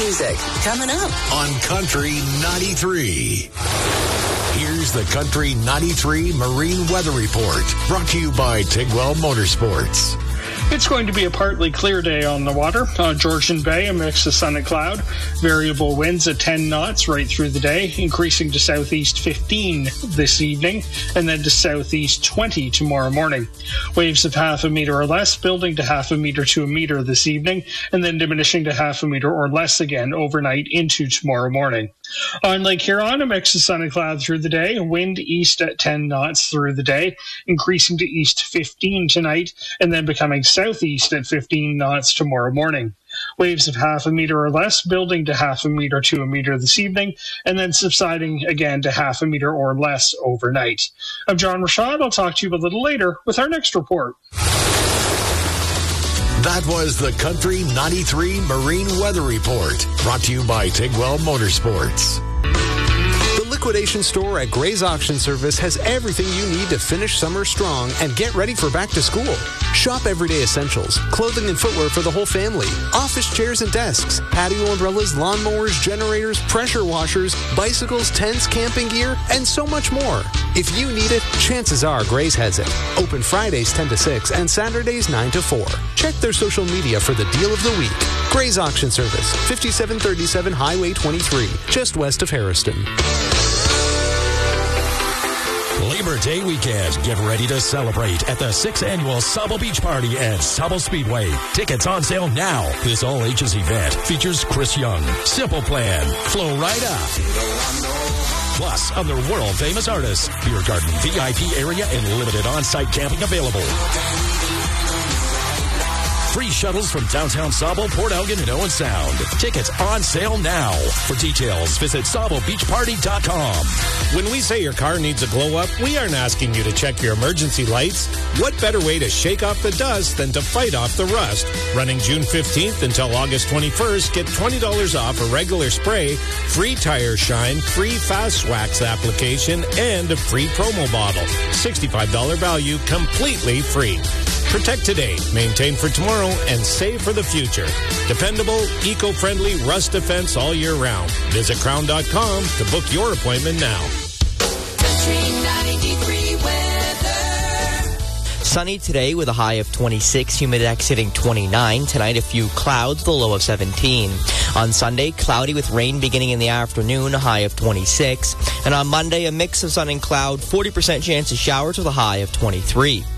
music coming up on Country 93. Here's the Country 93 Marine Weather Report, brought to you by Tigwell Motorsports. It's going to be a partly clear day on the water. On Georgian Bay, a mix of sun and cloud. Variable winds at 10 knots right through the day, increasing to southeast 15 this evening, and then to southeast 20 tomorrow morning. Waves of half a meter or less, building to half a meter to a meter this evening, and then diminishing to half a meter or less again overnight into tomorrow morning. On Lake Huron, a mix of sun and cloud through the day, wind east at 10 knots through the day, increasing to east 15 tonight, and then becoming southeast at 15 knots tomorrow morning. Waves of half a meter or less, building to half a meter to a meter this evening, and then subsiding again to half a meter or less overnight. I'm John Rashad. I'll talk to you a little later with our next report. That was the Country 93 Marine Weather Report, brought to you by Tigwell Motorsports. The liquidation store at Gray's Auction Service has everything you need to finish summer strong and get ready for back to school. Shop everyday essentials, clothing and footwear for the whole family, office chairs and desks, patio umbrellas, lawnmowers, generators, pressure washers, bicycles, tents, camping gear, and so much more. If you need it, chances are Gray's has it. Open Fridays 10 to 6 and Saturdays 9 to 4. Check their social media for the deal of the week. Gray's Auction Service, 5737 Highway 23, just west of Harriston. Labor Day weekend. Get ready to celebrate at the 6th Annual Sauble Beach Party at Sauble Speedway. Tickets on sale now. This all-ages event features Chris Young, Simple Plan, Flow Right Up, plus other world-famous artists. Beer garden, VIP area, and limited on-site camping available. Free shuttles from downtown Sauble, Port Elgin, and Owen Sound. Tickets on sale now. For details, visit SaubleBeachParty.com. When we say your car needs a glow-up, we aren't asking you to check your emergency lights. What better way to shake off the dust than to fight off the rust? Running June 15th until August 21st, get $20 off a regular spray, free tire shine, free fast wax application, and a free promo bottle. $65 value, completely free. Protect today, maintain for tomorrow, and save for the future. Dependable, eco-friendly rust defense all year round. Visit crown.com to book your appointment now. Country 93 weather. Sunny today with a high of 26, Humidex hitting 29. Tonight, a few clouds, the low of 17. On Sunday, cloudy with rain beginning in the afternoon, a high of 26. And on Monday, a mix of sun and cloud, 40% chance of showers with a high of 23.